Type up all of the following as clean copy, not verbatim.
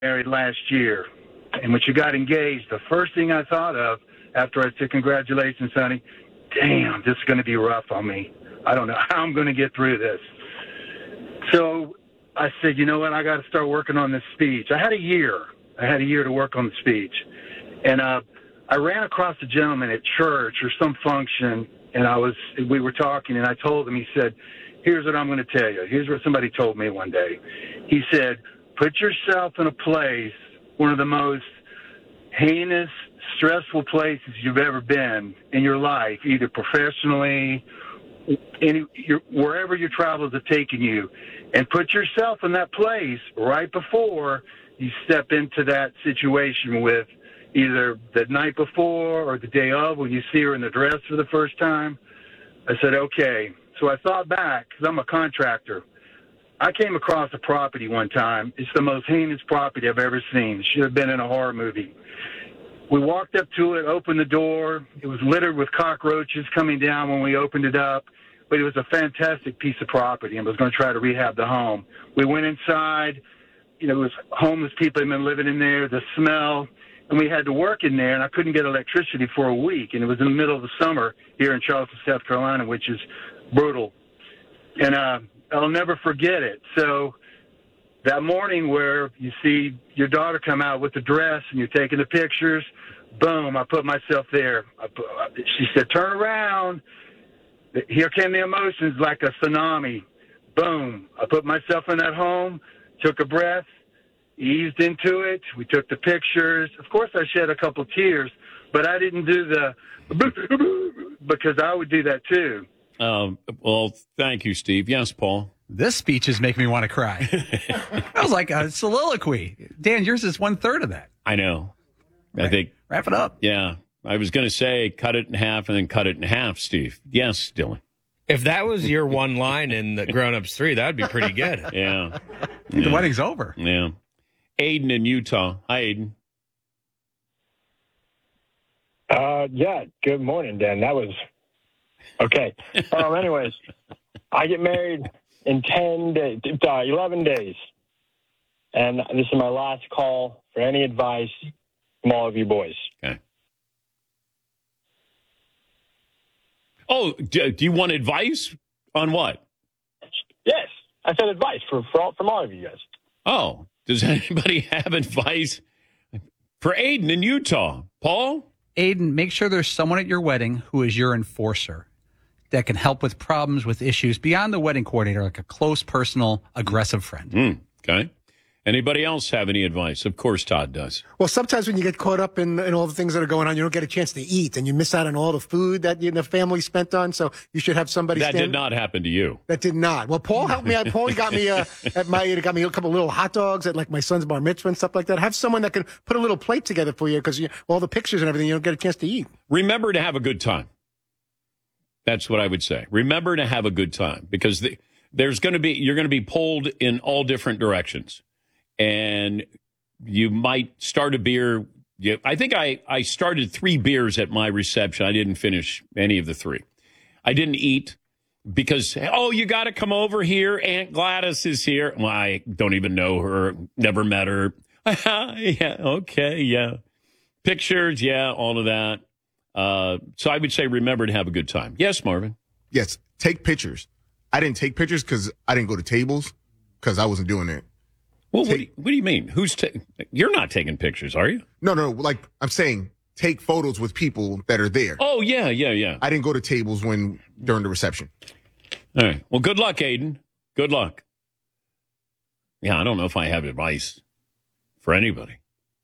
married last year. And when she got engaged, the first thing I thought of after I said, congratulations, honey, damn, this is going to be rough on me. I don't know how I'm going to get through this. So I said, you know what, I got to start working on this speech. I had a year to work on the speech. And I ran across a gentleman at church or some function, and we were talking, and I told him, he said, here's what I'm going to tell you. Here's what somebody told me one day. He said, put yourself in a place, one of the most heinous, stressful places you've ever been in your life, either professionally, wherever your travels have taken you, and put yourself in that place right before you step into that situation with either the night before or the day of when you see her in the dress for the first time. I said, okay. So I thought back, because I'm a contractor. I came across a property one time. It's the most heinous property I've ever seen. It should have been in a horror movie. We walked up to it, opened the door. It was littered with cockroaches coming down when we opened it up. But it was a fantastic piece of property, and was going to try to rehab the home. We went inside. It was homeless people had been living in there, the smell. And we had to work in there, and I couldn't get electricity for a week. And it was in the middle of the summer here in Charleston, South Carolina, which is brutal. And I'll never forget it. So that morning where you see your daughter come out with the dress and you're taking the pictures, boom, I put myself there. She said, turn around. Here came the emotions like a tsunami. Boom. I put myself in that home, took a breath, eased into it. We took the pictures. Of course, I shed a couple tears, but I didn't do the because I would do that too. Well, thank you, Steve. Yes, Paul. This speech is making me want to cry. That was like a soliloquy. Dan, yours is 1/3 of that. I know. I think. Wrap it up. Yeah. I was going to say cut it in half and then cut it in half, Steve. Yes, Dylan. If that was your one line in the Grown Ups 3, that would be pretty good. Yeah. The wedding's over. Yeah. Aiden in Utah. Hi, Aiden. Yeah, good morning, Dan. That was okay. Anyways, I get married in 11 days. And this is my last call for any advice from all of you boys. Okay. Oh, do you want advice on what? Yes, I said advice from all of you guys. Oh, does anybody have advice for Aiden in Utah? Paul? Aiden, make sure there's someone at your wedding who is your enforcer that can help with problems, with issues beyond the wedding coordinator, like a close, personal, aggressive friend. Okay. Anybody else have any advice? Of course, Todd does. Well, sometimes when you get caught up in all the things that are going on, you don't get a chance to eat, and you miss out on all the food that the family spent on. So you should have somebody. That did not happen to you. That did not. Well, Paul helped me. Paul got me a couple of little hot dogs at like my son's bar mitzvah and stuff like that. Have someone that can put a little plate together for you because all the pictures and everything, you don't get a chance to eat. Remember to have a good time. That's what I would say. Remember to have a good time because you're going to be pulled in all different directions. And you might start a beer. I think I started 3 beers at my reception. I didn't finish any of the 3. I didn't eat because, you got to come over here. Aunt Gladys is here. Well, I don't even know her. Never met her. Yeah, okay, yeah. Pictures, yeah, all of that. So I would say remember to have a good time. Yes, Marvin? Yes, take pictures. I didn't take pictures because I didn't go to tables because I wasn't doing it. Well, what do you mean? You're not taking pictures, are you? No. Like I'm saying, take photos with people that are there. Oh, yeah. I didn't go to tables during the reception. All right. Well, good luck, Aiden. Good luck. Yeah, I don't know if I have advice for anybody.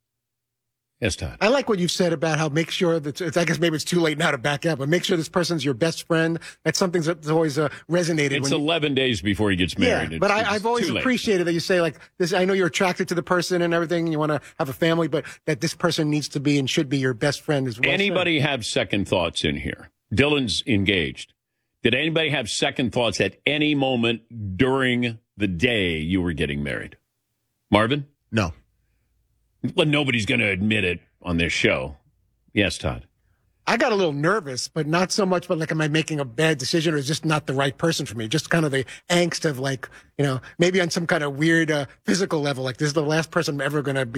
Yes, Todd. I like what you've said about how make sure that I guess maybe it's too late now to back up, but make sure this person's your best friend. That's something that's always resonated. It's 11 days before he gets married. Yeah, but I've always appreciated that you say like this. I know you're attracted to the person and everything, and you want to have a family, but that this person needs to be and should be your best friend as well. Anybody have second thoughts in here? Dylan's engaged. Did anybody have second thoughts at any moment during the day you were getting married? Marvin? No. Well, nobody's going to admit it on this show. Yes, Todd. I got a little nervous, but not so much, but like, am I making a bad decision or is just not the right person for me? Just kind of the angst of like, maybe on some kind of weird physical level, like this is the last person I'm ever going to be